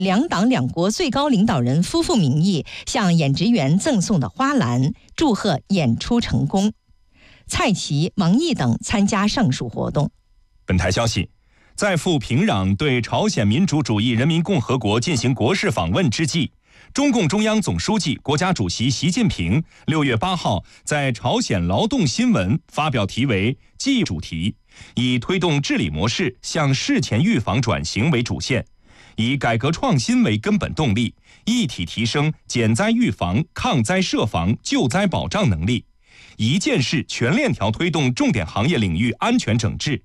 两党两国最高领导人夫妇名义向演职员赠送的花篮，祝贺演出成功。蔡奇、王毅等参加上述活动。 本台消息，在赴平壤对朝鲜民主主义人民共和国进行国事访问之际，中共中央总书记、国家主席习近平6月8号在朝鲜劳动新闻发表题为“冀主题”，以推动治理模式向事前预防转型为主线，以改革创新为根本动力，一体提升减灾预防、抗灾设防、救灾保障能力，一件事全链条推动重点行业领域安全整治，